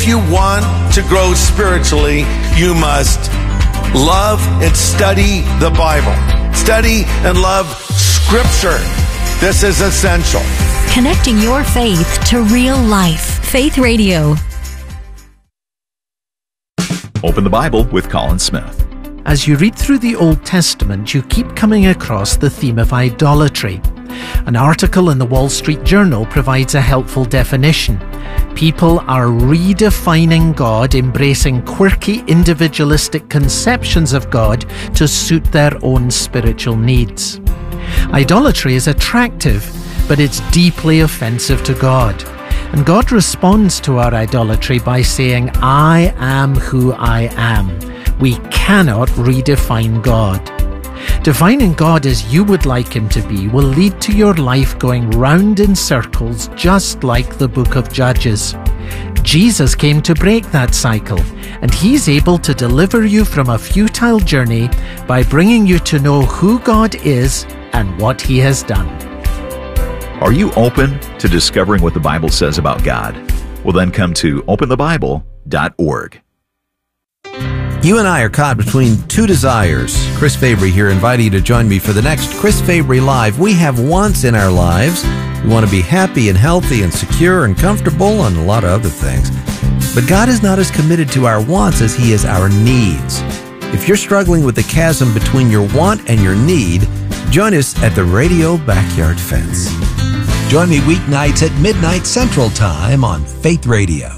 If you want to grow spiritually, you must love and study the Bible. Study and love Scripture. This is essential. Connecting your faith to real life. Faith Radio. Open the Bible with Colin Smith. As you read through the Old Testament, you keep coming across the theme of idolatry. An article in the Wall Street Journal provides a helpful definition. People are redefining God, embracing quirky individualistic conceptions of God to suit their own spiritual needs. Idolatry is attractive, but it's deeply offensive to God. And God responds to our idolatry by saying, I am who I am. We cannot redefine God. Defining God as you would like Him to be will lead to your life going round in circles, just like the book of Judges. Jesus came to break that cycle, and He's able to deliver you from a futile journey by bringing you to know who God is and what He has done. Are you open to discovering what the Bible says about God? Well, then come to openthebible.org. You and I are caught between two desires. Chris Fabry here, inviting you to join me for the next Chris Fabry Live. We have wants in our lives. We want to be happy and healthy and secure and comfortable and a lot of other things. But God is not as committed to our wants as He is our needs. If you're struggling with the chasm between your want and your need, join us at the Radio Backyard Fence. Join me weeknights at midnight Central Time on Faith Radio.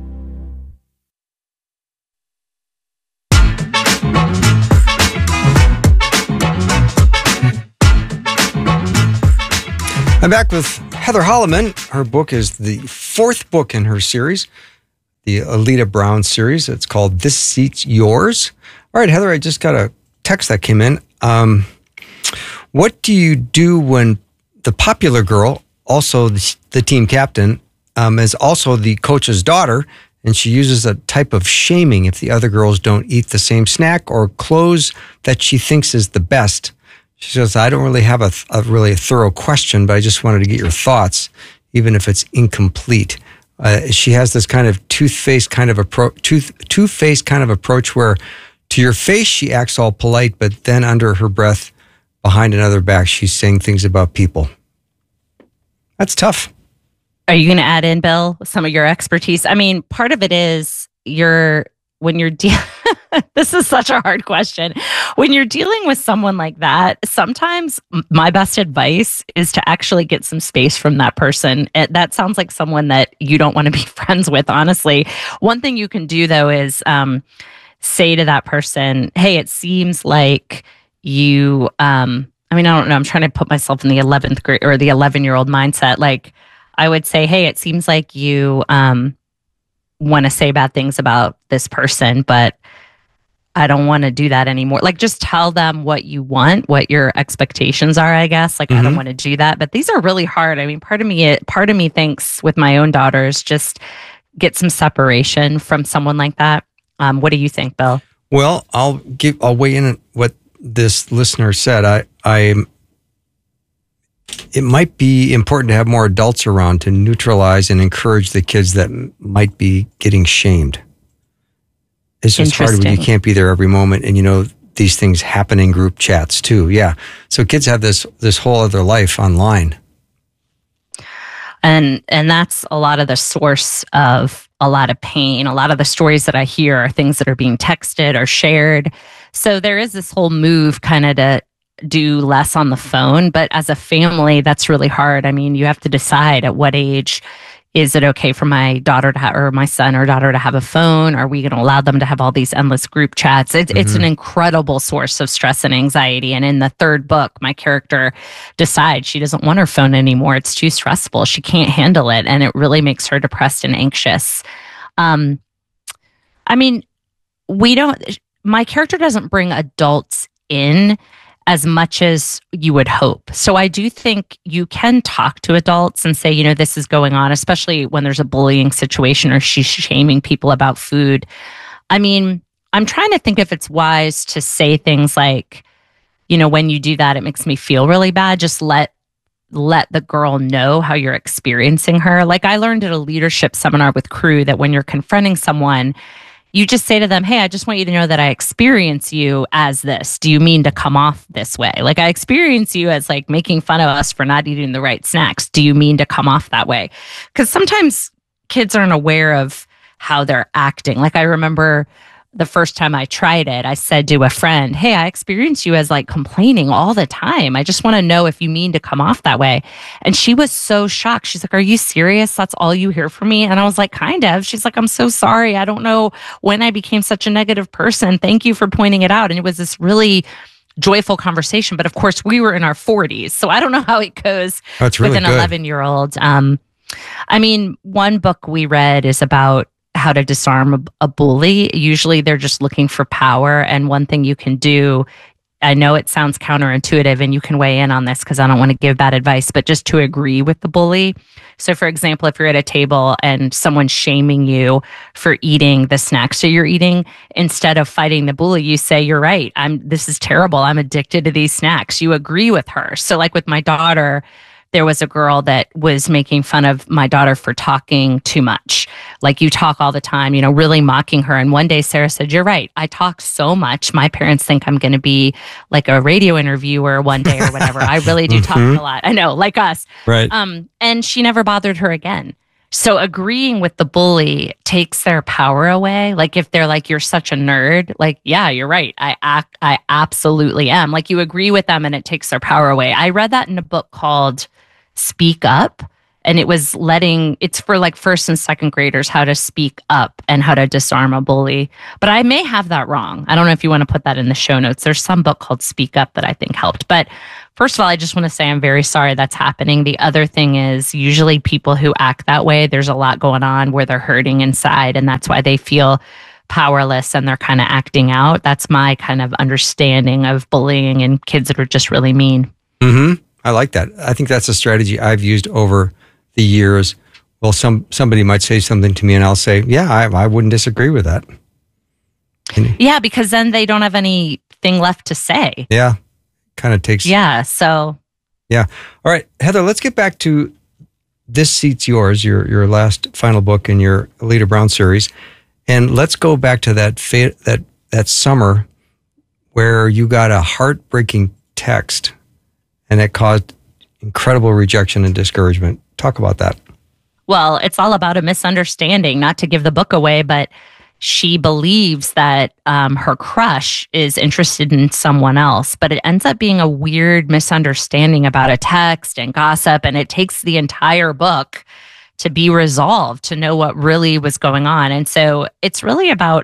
I'm back with Heather Holleman. Her book is the fourth book in her series, the Alita Brown series. It's called This Seat's Yours. All right, Heather, I just got a text that came in. What do you do when the popular girl, also the team captain, is also the coach's daughter, and she uses a type of shaming if the other girls don't eat the same snack or clothes that she thinks is the best? She says, I don't really have a really thorough question, but I just wanted to get your thoughts, even if it's incomplete. She has this kind of two-faced kind of approach where to your face, she acts all polite, but then under her breath, behind another back, she's saying things about people. That's tough. Are you going to add in, Bill, some of your expertise? I mean, part of it is when you're this is such a hard question. When you're dealing with someone like that, sometimes my best advice is to actually get some space from that person. That sounds like someone that you don't want to be friends with, honestly. One thing you can do, though, is say to that person, hey, it seems like you, I don't know. I'm trying to put myself in the 11th grade or the 11-year-old mindset. Like, I would say, hey, it seems like you want to say bad things about this person, but I don't want to do that anymore. Like, just tell them what you want, what your expectations are, I guess. Like, I don't want to do that. But these are really hard. I mean, part of me thinks with my own daughters, just get some separation from someone like that. What do you think, Bill? Well, I'll weigh in on what this listener said. It might be important to have more adults around to neutralize and encourage the kids that might be getting shamed. It's just hard when you can't be there every moment, and these things happen in group chats too. Yeah, so kids have this whole other life online, and that's a lot of the source of a lot of pain. A lot of the stories that I hear are things that are being texted or shared. So there is this whole move kind of to do less on the phone, but as a family, that's really hard. I mean, you have to decide at what age is it okay for my daughter to have, or my son or daughter to have a phone? Are we going to allow them to have all these endless group chats? It's an incredible source of stress and anxiety. And in the third book, my character decides she doesn't want her phone anymore. It's too stressful. She can't handle it. And it really makes her depressed and anxious. My character doesn't bring adults in as much as you would hope. So I do think you can talk to adults and say, this is going on, especially when there's a bullying situation or she's shaming people about food. I mean, I'm trying to think if it's wise to say things like, when you do that, it makes me feel really bad. Just let let the girl know how you're experiencing her. Like I learned at a leadership seminar with Crew that when you're confronting someone, you just say to them, hey, I just want you to know that I experience you as this. Do you mean to come off this way? Like I experience you as like making fun of us for not eating the right snacks. Do you mean to come off that way? Because sometimes kids aren't aware of how they're acting. Like I remember the first time I tried it, I said to a friend, hey, I experience you as like complaining all the time. I just want to know if you mean to come off that way. And she was so shocked. She's like, are you serious? That's all you hear from me? And I was like, kind of. She's like, I'm so sorry. I don't know when I became such a negative person. Thank you for pointing it out. And it was this really joyful conversation. But of course, we were in our 40s. So I don't know how it goes with an 11-year-old. I mean, one book we read is about how to disarm a bully. Usually they're just looking for power. And one thing you can do, I know it sounds counterintuitive and you can weigh in on this because I don't want to give bad advice, but just to agree with the bully. So for example, if you're at a table and someone's shaming you for eating the snacks that you're eating, instead of fighting the bully, you say, you're right. This is terrible. I'm addicted to these snacks. You agree with her. So like with my daughter, there was a girl that was making fun of my daughter for talking too much. Like, you talk all the time, really mocking her. And one day Sarah said, you're right. I talk so much. My parents think I'm going to be like a radio interviewer one day or whatever. I really do talk a lot. I know, like us. Right. And she never bothered her again. So agreeing with the bully takes their power away. Like if they're like, you're such a nerd, like, yeah, you're right. I absolutely am. Like you agree with them and it takes their power away. I read that in a book called Speak Up. And it's for like first and second graders, how to speak up and how to disarm a bully. But I may have that wrong. I don't know if you want to put that in the show notes. There's some book called Speak Up that I think helped. But first of all, I just want to say I'm very sorry that's happening. The other thing is usually people who act that way, there's a lot going on where they're hurting inside. And that's why they feel powerless and they're kind of acting out. That's my kind of understanding of bullying and kids that are just really mean. Mm-hmm. I like that. I think that's a strategy I've used over the years. Well, somebody might say something to me and I'll say, yeah, I wouldn't disagree with that. Yeah, because then they don't have anything left to say. Yeah, kind of takes. Yeah, so. Yeah. All right, Heather, let's get back to This Seat's Yours, your last final book in your Alita Brown series. And let's go back to that summer where you got a heartbreaking text and it caused incredible rejection and discouragement. Talk about that. Well, it's all about a misunderstanding, not to give the book away, but she believes that her crush is interested in someone else, but it ends up being a weird misunderstanding about a text and gossip, and it takes the entire book to be resolved, to know what really was going on. And so it's really about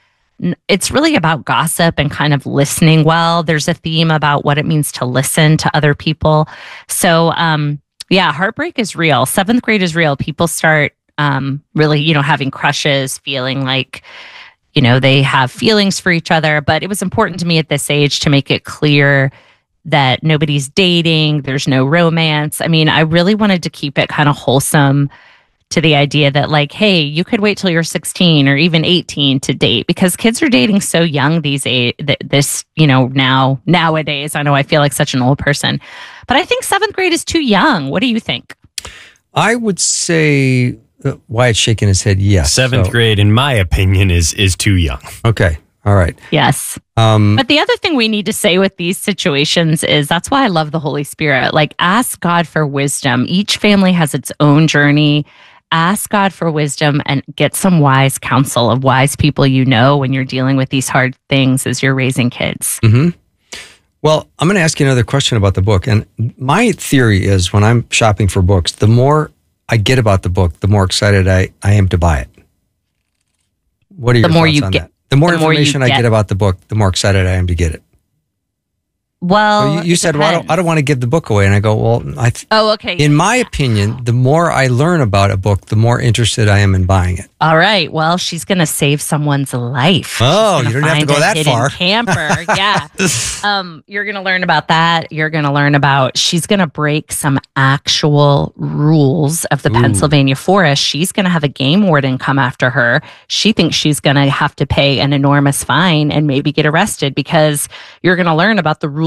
gossip and kind of listening well. There's a theme about what it means to listen to other people. So, yeah, heartbreak is real. 7th grade is real. People start really, having crushes, feeling like, they have feelings for each other. But it was important to me at this age to make it clear that nobody's dating, there's no romance. I mean, I really wanted to keep it kind of wholesome to the idea that like, hey, you could wait till you're 16 or even 18 to date, because kids are dating so young these days, nowadays. I know I feel like such an old person, but I think 7th grade is too young. What do you think? I would say Wyatt's shaking his head. Yes. 7th grade, in my opinion, is too young. Okay. All right. Yes. But the other thing we need to say with these situations is that's why I love the Holy Spirit. Like, ask God for wisdom. Each family has its own journey. Ask God for wisdom and get some wise counsel of wise people when you're dealing with these hard things as you're raising kids. Mm-hmm. Well, I'm going to ask you another question about the book. And my theory is when I'm shopping for books, the more I get about the book, the more excited I am to buy it. What are your thoughts on that? The more information I get about the book, the more excited I am to get it. Well, you said, well, I don't want to give the book away. And I go, well, okay. In my opinion, the more I learn about a book, the more interested I am in buying it. All right. Well, she's going to save someone's life. Oh, you don't have to go that far. Camper. Yeah. You're going to learn about that. You're going to learn about, she's going to break some actual rules of the Pennsylvania forest. She's going to have a game warden come after her. She thinks she's going to have to pay an enormous fine and maybe get arrested, because you're going to learn about the rules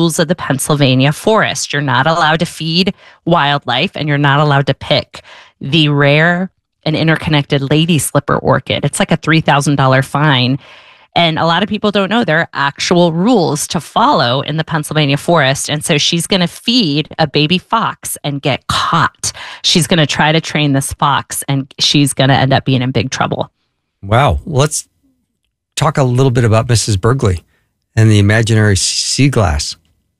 rules of the Pennsylvania forest. You're not allowed to feed wildlife, and you're not allowed to pick the rare and interconnected lady slipper orchid. It's like a $3,000 fine. And a lot of people don't know there are actual rules to follow in the Pennsylvania forest. And so she's going to feed a baby fox and get caught. She's going to try to train this fox, and she's going to end up being in big trouble. Wow. Let's talk a little bit about Mrs. Burgley and the imaginary sea glass.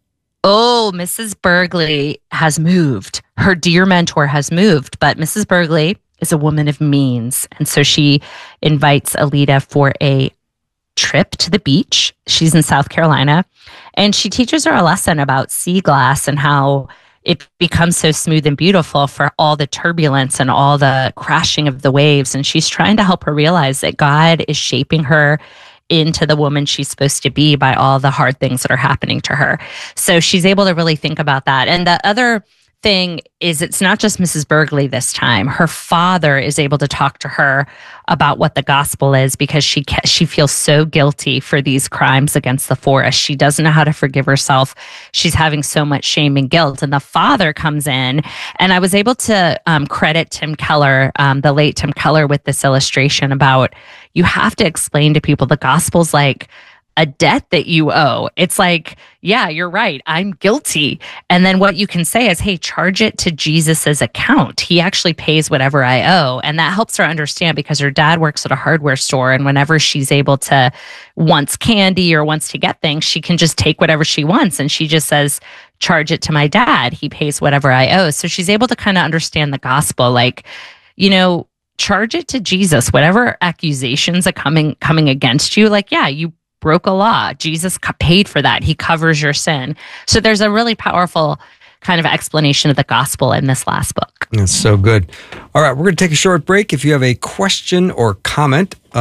Oh, Mrs. Burgley has moved. Her dear mentor has moved, but Mrs. Burgley is a woman of means. And so she invites Alida for a trip to the beach. She's in South Carolina, and she teaches her a lesson about sea glass and how it becomes so smooth and beautiful for all the turbulence and all the crashing of the waves. And she's trying to help her realize that God is shaping her into the woman she's supposed to be by all the hard things that are happening to her. So she's able to really think about that. And the other thing is, it's not just Mrs. Burgley this time. Her father is able to talk to her about what the gospel is, because she feels so guilty for these crimes against the forest. She doesn't know how to forgive herself. She's having so much shame and guilt. And the father comes in, and I was able to credit Tim Keller, the late Tim Keller, with this illustration about you have to explain to people the gospel's like a debt that you owe. It's like, yeah, you're right, I'm guilty. And then what you can say is, hey, charge it to Jesus's account. He actually pays whatever I owe. And that helps her understand, because her dad works at a hardware store. And whenever she's able to, wants candy or wants to get things, she can just take whatever she wants. And she just says, charge it to my dad. He pays whatever I owe. So she's able to kind of understand the gospel. Like, you know, charge it to Jesus. Whatever accusations are coming against you, like, yeah, you broke a law. Jesus paid for that. He covers your sin. So there's a really powerful kind of explanation of the gospel in this last book. That's so good. All right, we're going to take a short break. If you have a question or comment